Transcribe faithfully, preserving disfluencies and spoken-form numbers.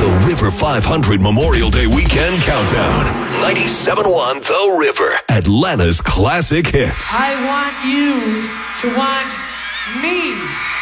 The River five hundred Memorial Day Weekend Countdown. ninety-seven point one The River. Atlanta's classic hits. I want you to want me.